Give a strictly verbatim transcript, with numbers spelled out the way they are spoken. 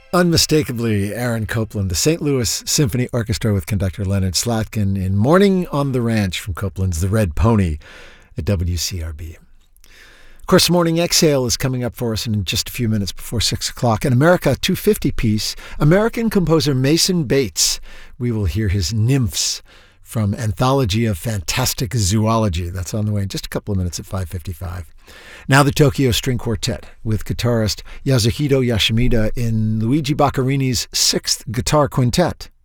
Unmistakably, Aaron Copland, the Saint Louis Symphony Orchestra with conductor Leonard Slatkin in Morning on the Ranch from Copland's The Red Pony at W C R B. Of course, Morning Exhale is coming up for us in just a few minutes before six o'clock. An America two fifty piece, American composer Mason Bates. We will hear his Nymphs from Anthology of Fantastic Zoology. That's on the way in just a couple of minutes at five fifty-five. Now the Tokyo String Quartet with guitarist Yasuhiro Yoshimida in Luigi Boccarini's Sixth Guitar Quintet.